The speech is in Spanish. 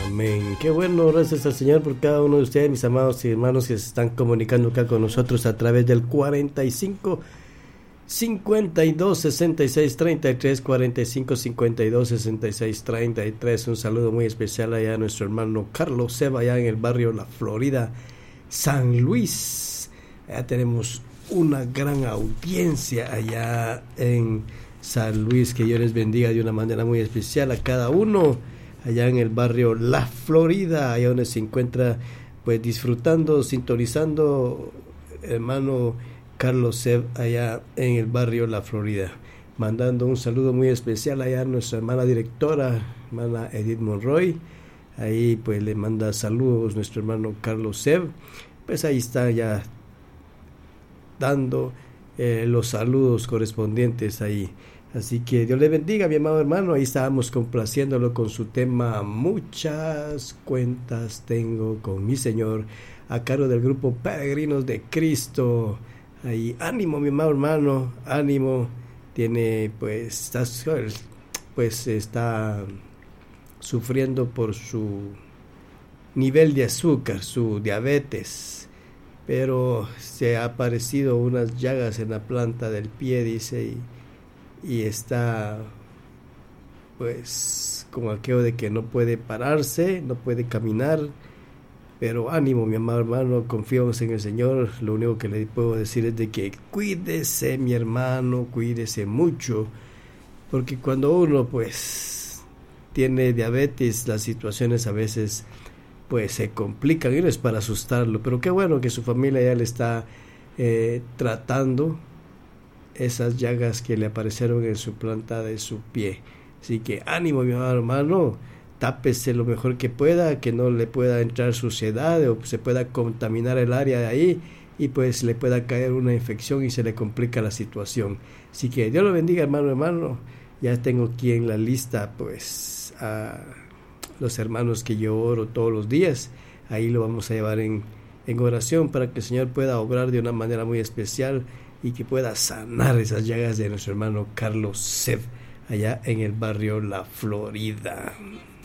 Amén. Qué bueno, gracias al Señor por cada uno de ustedes, mis amados y hermanos que se están comunicando acá con nosotros a través del 45 52 66 33 45 52 66 33. Un saludo muy especial allá a nuestro hermano Carlos Seba, allá en el barrio La Florida, San Luis. Allá tenemos una gran audiencia allá en San Luis. Que Dios les bendiga de una manera muy especial a cada uno allá en el barrio La Florida, allá donde se encuentra pues disfrutando, sintonizando hermano Carlos Seb allá en el barrio La Florida. Mandando un saludo muy especial allá a nuestra hermana directora, hermana Edith Monroy. Ahí pues le manda saludos nuestro hermano Carlos Seb. Pues ahí está ya dando los saludos correspondientes ahí. Así que Dios le bendiga, mi amado hermano. Ahí estábamos complaciéndolo con su tema Muchas cuentas tengo con mi Señor, a cargo del grupo Peregrinos de Cristo. Ahí, ánimo, mi amado hermano, ánimo. Tiene, pues, está sufriendo por su nivel de azúcar, su diabetes. Pero se ha aparecido unas llagas en la planta del pie, dice, y está pues con aquello de que no puede pararse, no puede caminar. Pero ánimo, mi amado hermano, confiamos en el Señor. Lo único que le puedo decir es de que cuídese, mi hermano, cuídese mucho, porque cuando uno pues tiene diabetes, las situaciones a veces pues se complican, y no es para asustarlo, pero qué bueno que su familia ya le está tratando esas llagas que le aparecieron en su planta de su pie. Así que ánimo, mi hermano, tápese lo mejor que pueda, que no le pueda entrar suciedad o se pueda contaminar el área de ahí y pues le pueda caer una infección y se le complica la situación. Así que Dios lo bendiga, hermano. Ya tengo aquí en la lista pues a los hermanos que yo oro todos los días. Ahí lo vamos a llevar en oración para que el Señor pueda obrar de una manera muy especial y que pueda sanar esas llagas de nuestro hermano Carlos Seb allá en el barrio La Florida.